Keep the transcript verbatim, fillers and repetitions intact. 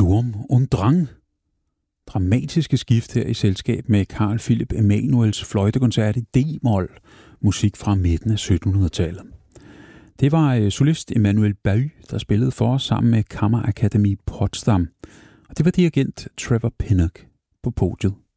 Sturm und Drang. Dramatiske skift her i selskab med Carl Philipp Emanuels fløjtekoncert i D-mol, musik fra midten af syttenhundredetallet. Det var solist Emanuel Bahü, der spillede for os sammen med Kammerakademie Potsdam, og det var dirigent Trevor Pinnock på podiet.